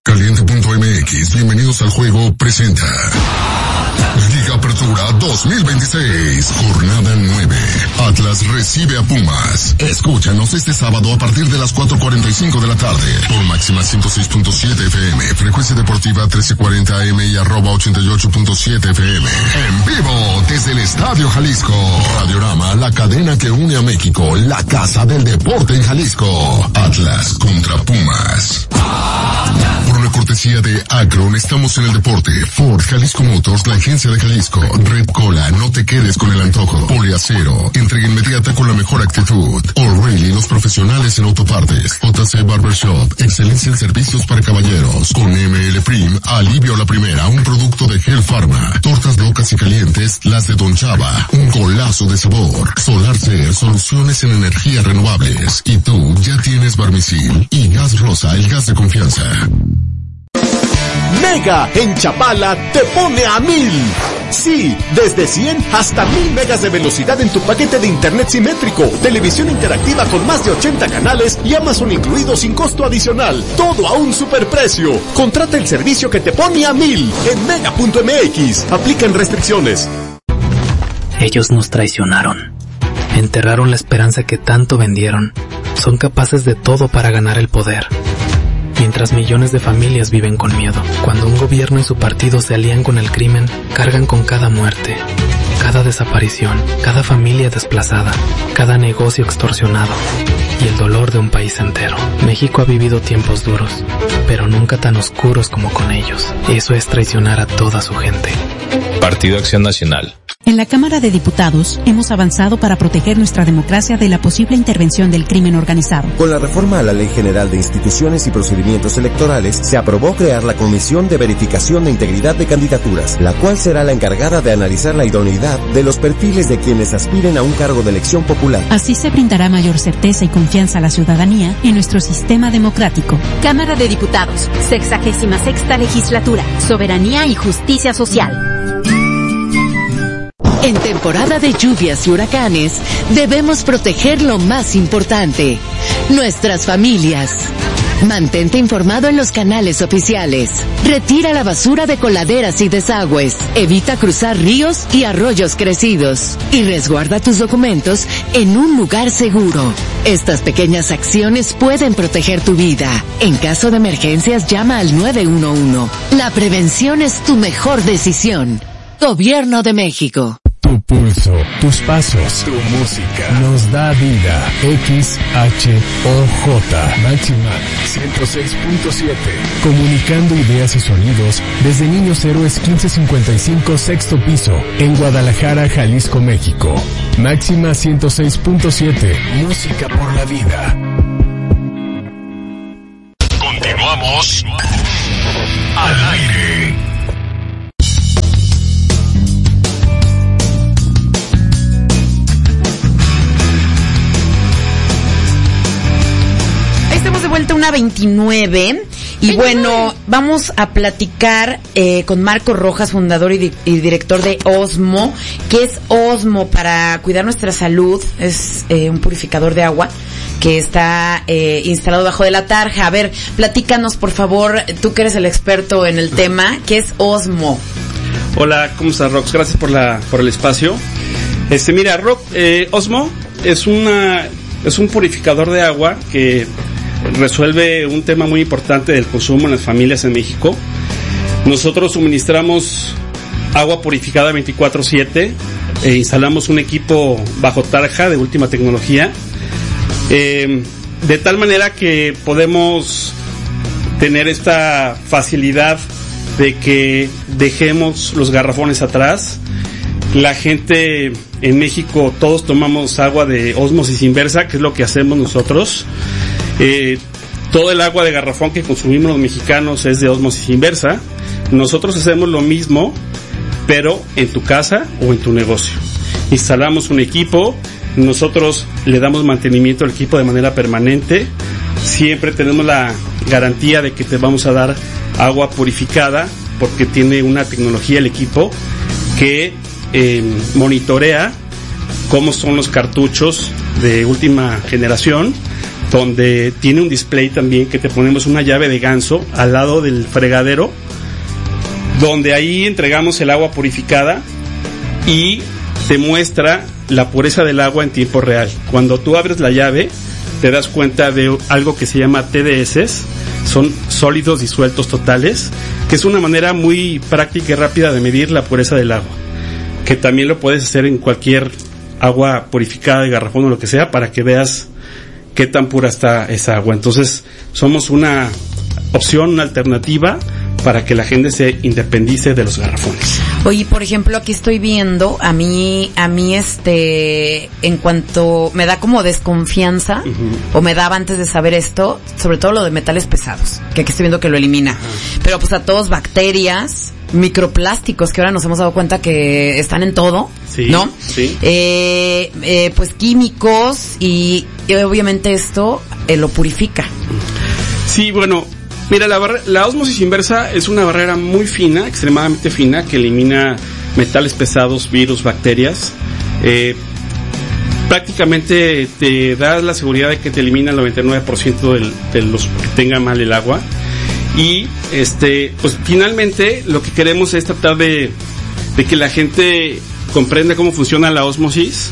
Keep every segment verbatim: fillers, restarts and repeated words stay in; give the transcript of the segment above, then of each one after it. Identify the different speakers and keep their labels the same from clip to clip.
Speaker 1: Caliente punto m x, bienvenidos al juego, presenta Liga Apertura dos mil veintiséis, jornada nueve. Atlas recibe a Pumas. Escúchanos este sábado a partir de las cuatro cuarenta y cinco de la tarde por Máxima ciento seis punto siete F M, frecuencia deportiva trece cuarenta A M y arroba ochenta y ocho punto siete F M. En vivo desde el Estadio Jalisco. Radiorama, la cadena que une a México, la casa del deporte en Jalisco. Atlas contra Pumas. Por la cortesía de Akron, estamos en el deporte. Ford, Jalisco Motors, la agencia de Jalisco. Red Cola, no te quedes con el antojo. Poliacero, entrega inmediata con la mejor actitud. O'Reilly, los profesionales en autopartes. J C Barbershop, excelencia en servicios para caballeros. Con M L Prim, alivio a la primera, un producto de Hell Pharma. Tortas locas y calientes, las de Don Chava, un golazo de sabor. SolarCer, soluciones en energías renovables. Y tú ya tienes Barmisil y Gas Rosa, el gas de confianza.
Speaker 2: Mega en Chapala te pone a mil. Sí, desde cien hasta mil megas de velocidad en tu paquete de internet simétrico, televisión interactiva con más de ochenta canales y Amazon incluido sin costo adicional. Todo a un superprecio. Contrata el servicio que te pone a mil en mega punto m x. Aplican restricciones.
Speaker 3: Ellos nos traicionaron. Enterraron la esperanza que tanto vendieron. Son capaces de todo para ganar el poder. Mientras millones de familias viven con miedo. Cuando un gobierno y su partido se alían con el crimen, cargan con cada muerte, cada desaparición, cada familia desplazada, cada negocio extorsionado y el dolor de un país entero. México ha vivido tiempos duros, pero nunca tan oscuros como con ellos. Eso es traicionar a toda su gente.
Speaker 4: Partido Acción Nacional.
Speaker 5: En la Cámara de Diputados hemos avanzado para proteger nuestra democracia de la posible intervención del crimen organizado.
Speaker 6: Con la reforma a la Ley General de Instituciones y Procedimientos Electorales, se aprobó crear la Comisión de Verificación de Integridad de Candidaturas, la cual será la encargada de analizar la idoneidad de los perfiles de quienes aspiren a un cargo de elección popular.
Speaker 5: Así se brindará mayor certeza y confianza a la ciudadanía en nuestro sistema democrático.
Speaker 7: Cámara de Diputados, sexagésima sexta legislatura, soberanía y justicia social.
Speaker 8: En temporada de lluvias y huracanes, debemos proteger lo más importante, nuestras familias. Mantente informado en los canales oficiales. Retira la basura de coladeras y desagües. Evita cruzar ríos y arroyos crecidos. Y resguarda tus documentos en un lugar seguro. Estas pequeñas acciones pueden proteger tu vida. En caso de emergencias, llama al nueve uno uno. La prevención es tu mejor decisión. Gobierno de México.
Speaker 9: Tu pulso, tus pasos, tu música nos da vida. X H O J Máxima ciento seis punto siete. Comunicando ideas y sonidos desde Niños Héroes quince cincuenta y cinco sexto piso en Guadalajara, Jalisco, México. Máxima ciento seis punto siete. Música por la vida.
Speaker 1: Continuamos al aire.
Speaker 10: Estamos de vuelta a una veintinueve y bueno, vamos a platicar eh, con Marco Rojas, fundador y, di- y director de Osmo. ¿Qué es Osmo? Para cuidar nuestra salud, es eh, un purificador de agua que está eh, instalado bajo de la tarja. A ver, platícanos por favor, tú que eres el experto en el tema, ¿qué es Osmo?
Speaker 11: Hola, ¿cómo estás, Rox? Gracias por la por el espacio. Este, mira, Rox, eh, Osmo es una es un purificador de agua que resuelve un tema muy importante del consumo en las familias en México. Nosotros suministramos agua purificada veinticuatro siete, e instalamos un equipo bajo tarja de última tecnología, eh, de tal manera que podemos tener esta facilidad de que dejemos los garrafones atrás. La gente en México, todos tomamos agua de ósmosis inversa, que es lo que hacemos nosotros. Eh, todo el agua de garrafón que consumimos los mexicanos es de ósmosis inversa. Nosotros hacemos lo mismo, pero en tu casa o en tu negocio. Instalamos un equipo, nosotros le damos mantenimiento al equipo de manera permanente. Siempre tenemos la garantía de que te vamos a dar agua purificada, porque tiene una tecnología el equipo que eh, monitorea cómo son los cartuchos de última generación, donde tiene un display también que te ponemos una llave de ganso al lado del fregadero, donde ahí entregamos el agua purificada y te muestra la pureza del agua en tiempo real. Cuando tú abres la llave, te das cuenta de algo que se llama T D S, son sólidos disueltos totales, que es una manera muy práctica y rápida de medir la pureza del agua, que también lo puedes hacer en cualquier agua purificada de garrafón o lo que sea, para que veas qué tan pura está esa agua. Entonces, somos una opción, una alternativa para que la gente se independice de los garrafones.
Speaker 10: Oye, por ejemplo, aquí estoy viendo, a mí, a mí este, en cuanto me da como desconfianza, uh-huh. o me daba antes de saber esto, sobre todo lo de metales pesados, que aquí estoy viendo que lo elimina. Uh-huh. Pero pues a todos bacterias, microplásticos, que ahora nos hemos dado cuenta que están en todo,
Speaker 11: sí,
Speaker 10: ¿no?
Speaker 11: Sí.
Speaker 10: Eh, eh, pues químicos y, y obviamente esto eh, lo purifica.
Speaker 11: Sí, bueno, mira, la, barre- la ósmosis inversa es una barrera muy fina, extremadamente fina, que elimina metales pesados, virus, bacterias. Eh, prácticamente te da la seguridad de que te elimina el noventa y nueve por ciento del, de los que tenga mal el agua. Y este, pues finalmente lo que queremos es tratar de, de que la gente comprenda cómo funciona la ósmosis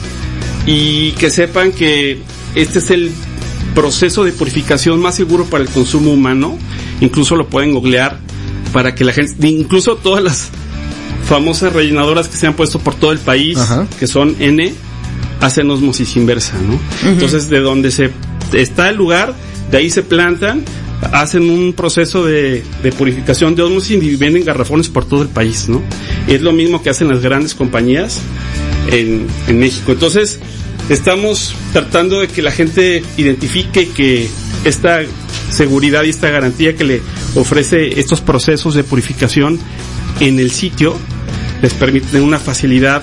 Speaker 11: y que sepan que este es el proceso de purificación más seguro para el consumo humano. Incluso lo pueden googlear para que la gente, incluso todas las famosas rellenadoras que se han puesto por todo el país, ajá, que son N, hacen ósmosis inversa, ¿no? Uh-huh. Entonces, de donde se está el lugar, de ahí se plantan, hacen un proceso de, de purificación de ósmosis y venden garrafones por todo el país, ¿no? Y es lo mismo que hacen las grandes compañías en, en México. Entonces, estamos tratando de que la gente identifique que esta seguridad y esta garantía que le ofrece estos procesos de purificación en el sitio les permite tener una facilidad,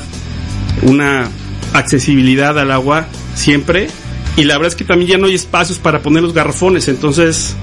Speaker 11: una accesibilidad al agua siempre, y la verdad es que también ya no hay espacios para poner los garrafones. Entonces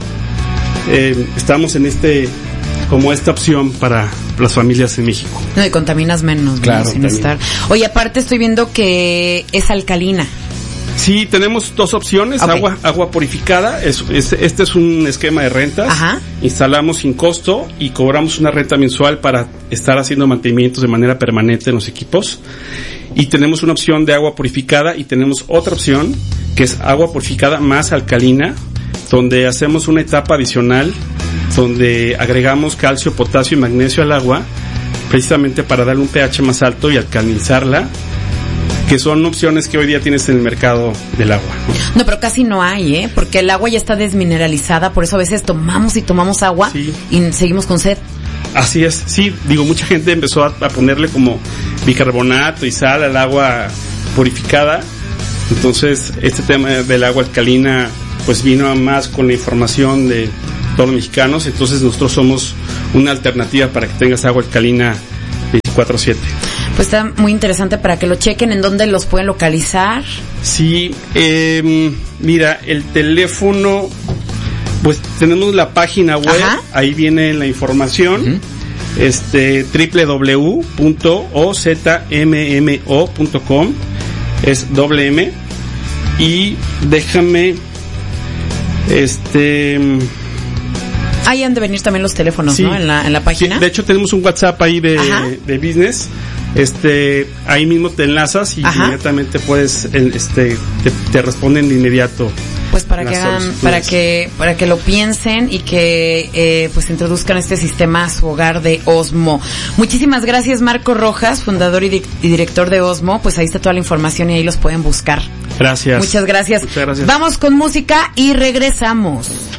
Speaker 11: eh, estamos en este, como esta opción para las familias en México.
Speaker 10: No, y contaminas menos,
Speaker 11: claro,
Speaker 10: ¿no? Sin estar. Oye, aparte estoy viendo que es alcalina.
Speaker 11: Sí, tenemos dos opciones, okay. agua agua purificada, es, es, este es un esquema de rentas. Ajá. Instalamos sin costo y cobramos una renta mensual para estar haciendo mantenimientos de manera permanente en los equipos. Y tenemos una opción de agua purificada y tenemos otra opción que es agua purificada más alcalina, donde hacemos una etapa adicional donde agregamos calcio, potasio y magnesio al agua, precisamente para darle un pH más alto y alcalinizarla, que son opciones que hoy día tienes en el mercado del agua, ¿no?
Speaker 10: No, pero casi no hay, ¿eh? Porque el agua ya está desmineralizada, por eso a veces tomamos y tomamos agua, sí, y seguimos con sed.
Speaker 11: Así es, sí, digo, mucha gente empezó a, a ponerle como bicarbonato y sal al agua purificada. Entonces, este tema del agua alcalina, pues vino más con la información de todos los mexicanos. Entonces, nosotros somos una alternativa para que tengas agua alcalina veinticuatro siete.
Speaker 10: Pues está muy interesante para que lo chequen. ¿En dónde los pueden localizar?
Speaker 11: Sí, eh, mira, el teléfono, pues tenemos la página web. Ajá. Ahí viene la información. Uh-huh. Este, doble u doble u doble u punto o z m m o punto com, es doble M. Y déjame, este...
Speaker 10: Ahí han de venir también los teléfonos, sí, ¿no? En la, en la página.
Speaker 11: Sí, de hecho tenemos un WhatsApp ahí de, de business. Este, ahí mismo te enlazas y, ajá, inmediatamente puedes, este, te, te responden de inmediato.
Speaker 10: Pues para que hagan, para que, para que lo piensen y que, eh, pues introduzcan este sistema a su hogar de Osmo. Muchísimas gracias, Marco Rojas, fundador y, di- y director de Osmo. Pues ahí está toda la información y ahí los pueden buscar.
Speaker 11: Gracias.
Speaker 10: Muchas gracias.
Speaker 11: Muchas gracias.
Speaker 10: Vamos con música y regresamos.